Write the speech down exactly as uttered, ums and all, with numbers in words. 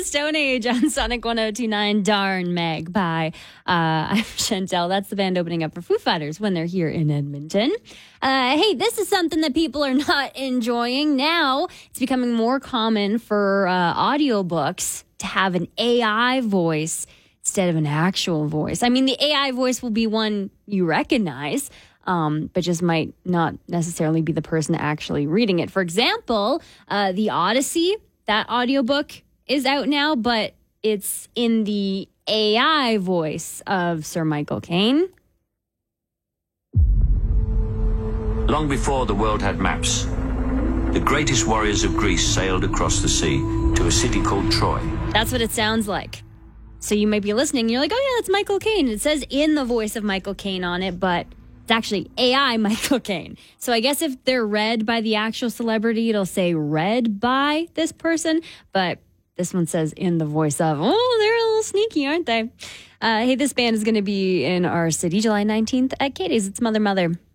Stone Age on Sonic one oh two point nine. Darn Magpie. Uh, I'm Chantel. That's the band opening up for Foo Fighters when they're here in Edmonton. Uh, hey, this is something that people are not enjoying now. It's becoming more common for uh, audiobooks to have an A I voice instead of an actual voice. I mean, the A I voice will be one you recognize, um, but just might not necessarily be the person actually reading it. For example, uh, The Odyssey, that audiobook is out now, but it's in the A I voice of Sir Michael Caine. Long before the world had maps, the greatest warriors of Greece sailed across the sea to a city called Troy. That's what it sounds like. So you might be listening, and you're like, oh yeah, that's Michael Caine. It says in the voice of Michael Caine on it, but it's actually A I Michael Caine. So I guess if they're read by the actual celebrity, it'll say read by this person, but this one says in the voice of. Oh, they're a little sneaky, aren't they? Uh, hey, this band is going to be in our city July nineteenth at Katie's. It's Mother Mother.